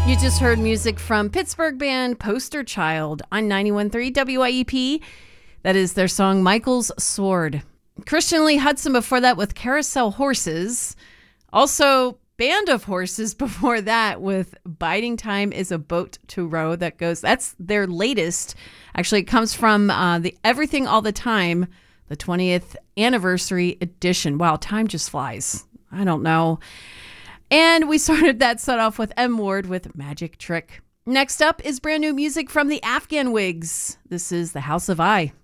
You just heard music from Pittsburgh band Poster Child on 91.3 WIEP. That is their song Michael's Sword. Christian Lee Hudson before that with Carousel Horses. Also, Band of Horses before that with Biding Time is a Boat to Row. That's their latest. Actually, it comes from the Everything All the Time, the 20th anniversary edition. Wow, time just flies. I don't know. And we started that set off with M. Ward with Magic Trick. Next up is brand new music from the Afghan Wigs. This is The House of I.